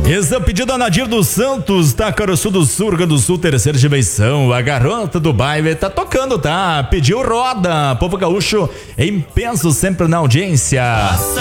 Esse é o pedido da Nadir dos Santos, Taquaraçu do Sul, Rio Grande do Sul, terceira dimensão. A garota do baile tá tocando, tá? Pediu roda. Povo gaúcho em peso sempre na audiência.